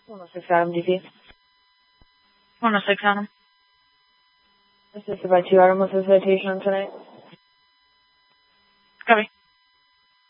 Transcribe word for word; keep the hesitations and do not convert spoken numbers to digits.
one oh six Adam, D P. one oh six Adam. Assisted by two Adam with a citation tonight. Copy.